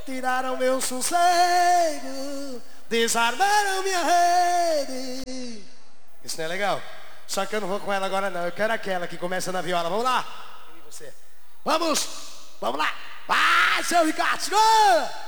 tiraram meu sossego, desarmaram minha rede. Isso não é legal? Só que eu não vou com ela agora não. Eu quero aquela que começa na viola. Vamos lá? Eu e você. Vamos lá. Vai, seu Ricardo, segura!